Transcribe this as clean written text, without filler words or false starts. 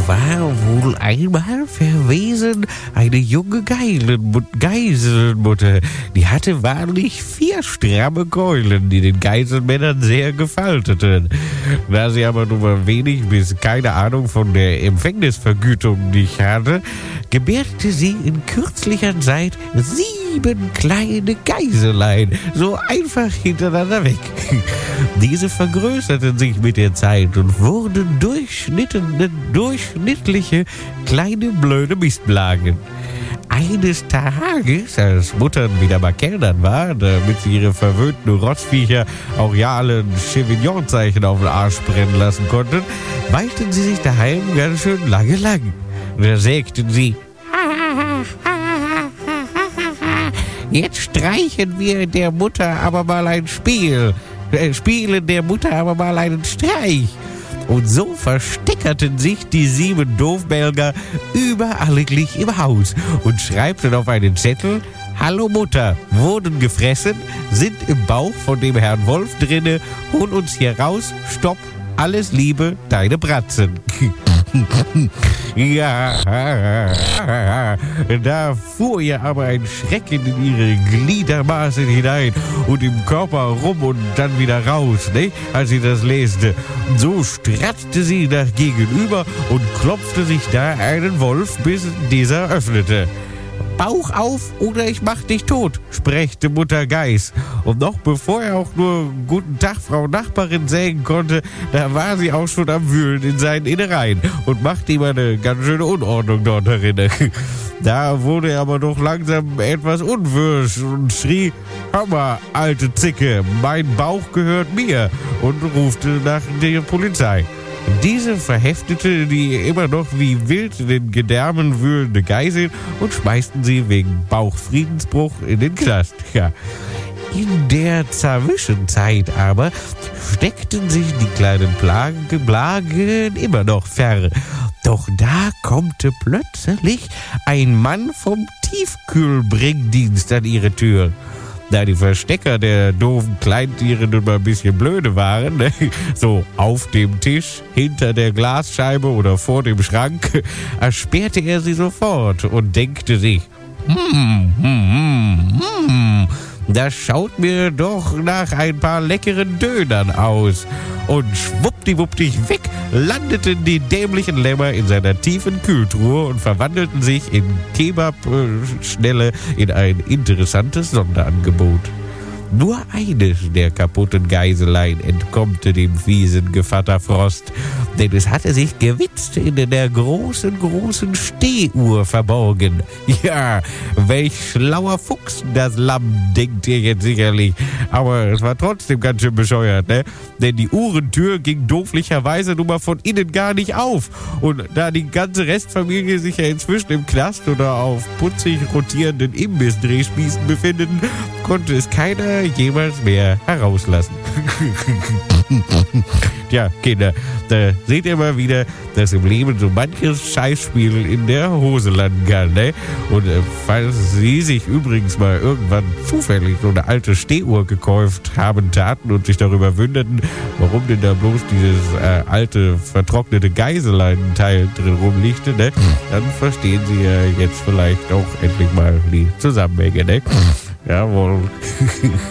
war wohl einmal verwesen eine junge Geiselmutter. Die hatte wahrlich 4 stramme Keulen, die den Geiselmännern sehr gefalteten. Da sie aber nur mal wenig bis keine Ahnung von der Empfängnisvergütung nicht hatte, gebärte sie in kürzlicher Zeit 7 kleine Geiselein, so einfach hintereinander weg. Diese vergrößerten sich mit der Zeit und wurden durchschnittliche kleine blöde Mistblagen. Eines Tages, als Muttern wieder mal Kellnern war, damit sie ihre verwöhnten Rotzviecher auch ja alle ein Chevignon-Zeichen auf den Arsch brennen lassen konnten, weilten sie sich daheim ganz schön lange lang. Da sägten sie: Jetzt streichen wir der Mutter aber mal ein Spiel. Spielen der Mutter aber mal einen Streich. Und so versteckerten sich die 7 Doofbelger überall gleich im Haus und schreibten auf einen Zettel: Hallo Mutter, wurden gefressen, sind im Bauch von dem Herrn Wolf drinne, hol uns hier raus, stopp, alles Liebe, deine Bratzen. Ja, da fuhr ihr aber ein Schrecken in ihre Gliedermaßen hinein und im Körper rum und dann wieder raus, ne? Als sie das leste. So stratzte sie nach gegenüber und klopfte sich da einen Wolf, bis dieser öffnete. Bauch auf oder ich mach dich tot, sprächte Mutter Geiß. Und noch bevor er auch nur Guten Tag, Frau Nachbarin sägen konnte, da war sie auch schon am Wühlen in seinen Innereien und machte ihm eine ganz schöne Unordnung dort darin. Da wurde er aber doch langsam etwas unwirsch und schrie: Hör mal, alte Zicke, mein Bauch gehört mir, und rufte nach der Polizei. Diese verheftete die immer noch wie wild in den Gedärmen wühlende Geisel und schmeißten sie wegen Bauchfriedensbruch in den Knast. Ja. In der Zwischenzeit aber steckten sich die kleinen Blagen immer noch fern. Doch da kommt plötzlich ein Mann vom Tiefkühlbringdienst an ihre Tür. Da die Verstecker der doofen Kleintiere nun mal ein bisschen blöde waren, ne? So auf dem Tisch, hinter der Glasscheibe oder vor dem Schrank, ersperrte er sie sofort und denkte sich: Das schaut mir doch nach ein paar leckeren Dönern aus. Und schwuppdiwuppdig weg landeten die dämlichen Lämmer in seiner tiefen Kühltruhe und verwandelten sich in Kebab-Schnelle in ein interessantes Sonderangebot. Nur eines der kaputten Geiselein entkommte dem fiesen Gevatter Frost, denn es hatte sich gewitzt in der großen Stehuhr verborgen. Ja, welch schlauer Fuchs das Lamm, denkt ihr jetzt sicherlich. Aber es war trotzdem ganz schön bescheuert, ne? Denn die Uhrentür ging dooflicherweise nun mal von innen gar nicht auf. Und da die ganze Restfamilie sich ja inzwischen im Knast oder auf putzig rotierenden Imbissdrehspießen befinden, konnte es keiner jemals mehr herauslassen. Tja, Kinder, da seht ihr mal wieder, dass im Leben so manches Scheißspiel in der Hose landen kann, ne? Und falls Sie sich übrigens mal irgendwann zufällig so eine alte Stehuhr gekauft haben taten und sich darüber wunderten, warum denn da bloß dieses alte, vertrocknete Geiselein-Teil drin rumliegt, ne? Dann verstehen Sie ja jetzt vielleicht auch endlich mal die Zusammenhänge, ne? Jawohl.